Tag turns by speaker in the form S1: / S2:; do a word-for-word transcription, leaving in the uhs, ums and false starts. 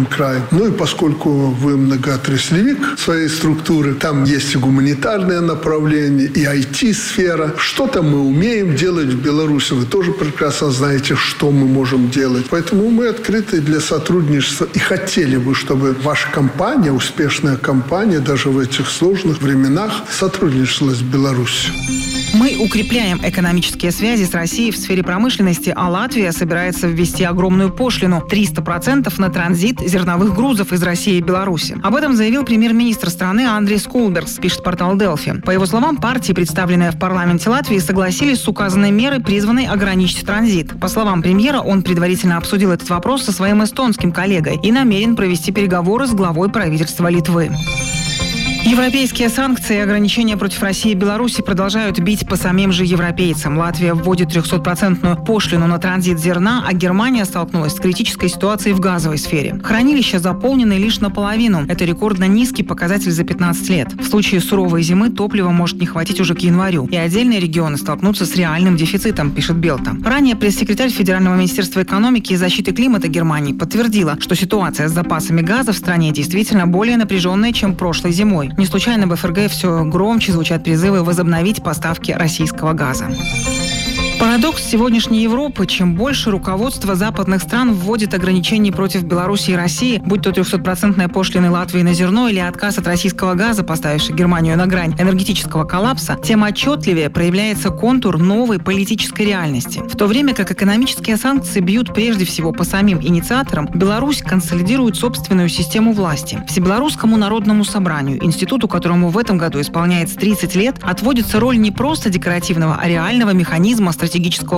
S1: Приморском крае. Ну и поскольку вы многоотраслевик своей структуры, там есть и гуманитарное направление, и ай ти-сфера. Что-то мы умеем делать в Беларуси. Вы тоже прекрасно знаете, что мы можем делать. Поэтому мы открыты для сотрудничества и хотели бы, чтобы ваша компания, успешная компания, даже в этих сложных временах сотрудничала с Беларусью.
S2: Мы укрепляем экономические связи с Россией в сфере промышленности, а Латвия собирается ввести огромную пошлину – триста процентов на транзит зерновых грузов из России и Беларуси. Об этом заявил премьер-министр страны Андрис Кулбергс, пишет портал Делфи. По его словам, партии, представленные в парламенте Латвии, согласились с указанной мерой, призванной ограничить транзит. По словам премьера, он предварительно обсудил этот вопрос со своим эстонским коллегой и намерен провести переговоры с главой правительства Литвы. Европейские санкции и ограничения против России и Беларуси продолжают бить по самим же европейцам. Латвия вводит трехсотпроцентную пошлину на транзит зерна, а Германия столкнулась с критической ситуацией в газовой сфере. Хранилища заполнены лишь наполовину. Это рекордно низкий показатель за пятнадцать лет. В случае суровой зимы топлива может не хватить уже к январю, и отдельные регионы столкнутся с реальным дефицитом, пишет Белта. Ранее пресс-секретарь Федерального министерства экономики и защиты климата Германии подтвердила, что ситуация с запасами газа в стране действительно более напряженная, чем прошлой зимой. Не случайно в эф эр гэ все громче звучат призывы возобновить поставки российского газа. Парадокс сегодняшней Европы. Чем больше руководство западных стран вводит ограничений против Беларуси и России, будь то трехсотпроцентная пошлина Латвии на зерно или отказ от российского газа, поставивший Германию на грань энергетического коллапса, тем отчетливее проявляется контур новой политической реальности. В то время как экономические санкции бьют прежде всего по самим инициаторам, Беларусь консолидирует собственную систему власти. Всебелорусскому народному собранию, институту, которому в этом году исполняется тридцать лет, отводится роль не просто декоративного, а реального механизма стратегического